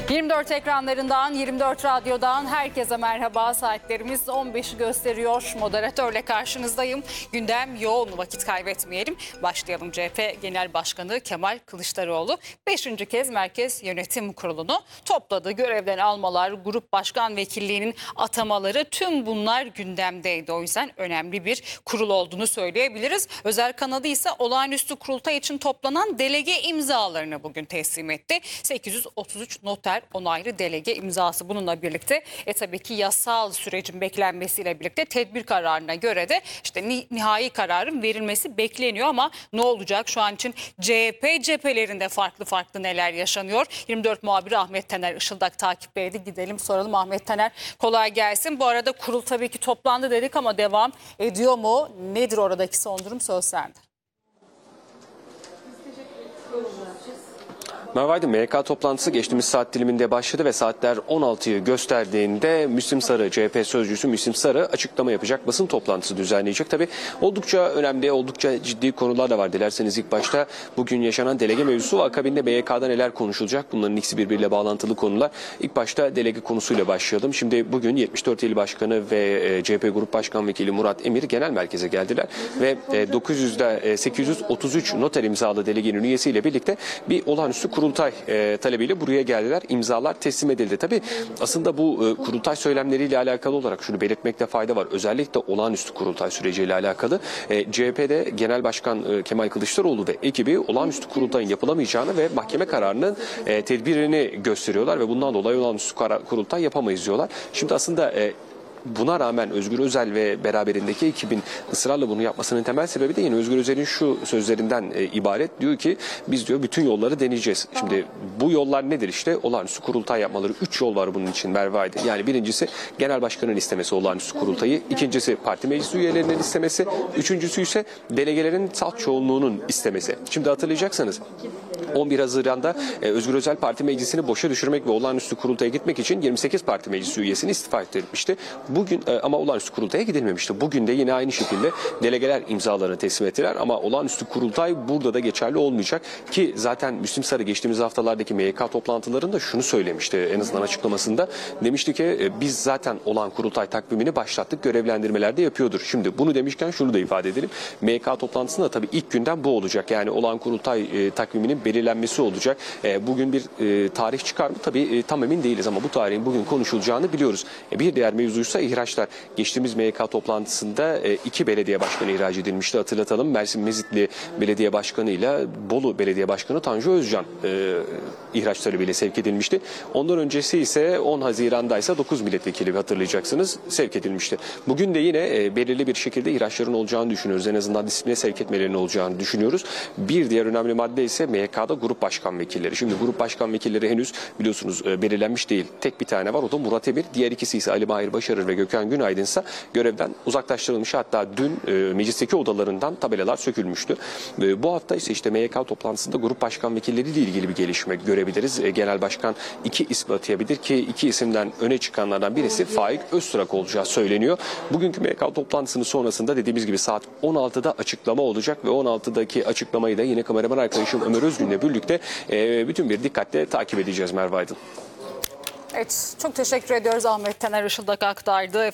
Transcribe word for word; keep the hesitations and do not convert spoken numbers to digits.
yirmi dört ekranlarından, yirmi dört radyodan herkese merhaba. Saatlerimiz on beşi gösteriyor. Moderatörle karşınızdayım. Gündem yoğun, vakit kaybetmeyelim. Başlayalım. C H P Genel Başkanı Kemal Kılıçdaroğlu beşinci kez Merkez Yönetim Kurulu'nu topladı. Görevden almalar, grup başkan vekilliğinin atamaları, tüm bunlar gündemdeydi. O yüzden önemli bir kurul olduğunu söyleyebiliriz. Özel kanadı ise olağanüstü kurultay için toplanan delege imzalarını bugün teslim etti. sekiz yüz otuz üç noter onaylı delege imzası. Bununla birlikte e tabii ki yasal sürecin beklenmesiyle birlikte tedbir kararına göre de işte nihai kararın verilmesi bekleniyor ama ne olacak? Şu an için C H P cephelerinde farklı farklı neler yaşanıyor? yirmi dört muhabiri Ahmet Taner Işıldak takipteydi. Gidelim soralım Ahmet Taner. Kolay gelsin. Bu arada kurul tabii ki toplandı dedik ama devam ediyor mu? Nedir oradaki son durum? Söz sende. Merhaba, M Y K toplantısı geçtiğimiz saat diliminde başladı ve saatler on altıyı gösterdiğinde Müslim Sarı, C H P sözcüsü Müslim Sarı açıklama yapacak, basın toplantısı düzenleyecek. Tabii oldukça önemli, oldukça ciddi konular da var. Dilerseniz ilk başta bugün yaşanan delege mevzusu ve akabinde M Y K'da neler konuşulacak? Bunların ikisi birbiriyle bağlantılı konular. İlk başta delege konusuyla başlayalım. Şimdi bugün yetmiş dört il başkanı ve C H P Grup Başkan Vekili Murat Emir genel merkeze geldiler ve dokuz yüzde sekiz yüz otuz üç noter imzalı delegenin üyesiyle birlikte bir olağanüstü kurultay e, talebiyle buraya geldiler. İmzalar teslim edildi. Tabii aslında bu e, kurultay söylemleriyle alakalı olarak şunu belirtmekte fayda var. Özellikle olağanüstü kurultay süreciyle alakalı e, C H P'de Genel Başkan e, Kemal Kılıçdaroğlu ve ekibi olağanüstü kurultayın yapılamayacağını ve mahkeme kararının e, tedbirini gösteriyorlar ve bundan dolayı olağanüstü kurultay yapamayız diyorlar. Şimdi aslında e, buna rağmen Özgür Özel ve beraberindeki ekibin ısrarla bunu yapmasının temel sebebi de yine Özgür Özel'in şu sözlerinden e, ibaret. Diyor ki biz diyor bütün yolları deneyeceğiz. Şimdi bu yollar nedir işte? Olağanüstü kurultay yapmaları. Üç yol var bunun için Merve Aydın. Yani birincisi genel başkanın istemesi olağanüstü kurultayı. İkincisi parti meclisi üyelerinin istemesi. Üçüncüsü ise delegelerin salt çoğunluğunun istemesi. Şimdi hatırlayacaksanız on bir Haziran'da e, Özgür Özel parti meclisini boşa düşürmek ve olağanüstü kurultaya gitmek için yirmi sekiz parti meclisi üyesini istifa ettirmişti. Bugün e, ama olağanüstü kurultaya gidilmemişti. Bugün de yine aynı şekilde delegeler imzalarını teslim ettiler ama olağanüstü kurultay burada da geçerli olmayacak ki zaten Müslim Sarı geçtiğimiz haftalardaki M Y K toplantılarında şunu söylemişti, en azından açıklamasında demişti ki e, biz zaten olan kurultay takvimini başlattık, görevlendirmelerde yapıyordur. Şimdi bunu demişken şunu da ifade edelim. M Y K toplantısında tabii ilk günden bu olacak. Yani olan kurultay e, takviminin belirlenmesi olacak. E, bugün bir e, tarih çıkar mı? Tabii e, tam emin değiliz ama bu tarihin bugün konuşulacağını biliyoruz. E, bir diğer mevzuysa ihraçlar. Geçtiğimiz M Y K toplantısında e, iki belediye başkanı ihraç edilmişti. Hatırlatalım. Mersin Mezitli Belediye Başkanı ile Bolu Belediye Başkanı Tanju Özcan e, ihraç talebiyle sevk edilmişti. Ondan öncesi ise on Haziran'da ise dokuz milletvekili hatırlayacaksınız sevk edilmişti. Bugün de yine e, belirli bir şekilde ihraçların olacağını düşünüyoruz. En azından disipline sevk etmelerinin olacağını düşünüyoruz. Bir diğer önemli madde ise M Y K'da grup başkan vekilleri. Şimdi grup başkan vekilleri henüz biliyorsunuz e, belirlenmiş değil. Tek bir tane var, o da Murat Emir. Diğer ikisi ise Ali Mahir Başarır ve Gökhan Günaydın ise görevden uzaklaştırılmış. Hatta dün e, meclisteki odalarından tabelalar sökülmüştü. E, bu hafta ise işte M Y K toplantısında grup başkan vekilleriyle ilgili bir gelişme görebiliriz. E, Genel Başkan iki ismi atayabilir ki iki isimden öne çıkanlardan birisi Faik Öztürk olacağı söyleniyor. Bugünkü M Y K toplantısının sonrasında dediğimiz gibi saat on altıda açıklama olacak ve on altıdaki açıklamayı da yine kameraman arkadaşım Ömer Özgün'le birlikte e, bütün bir dikkatle takip edeceğiz Merve Aydın. Evet, çok teşekkür ediyoruz. Ahmet Taner Işıldak aktardı.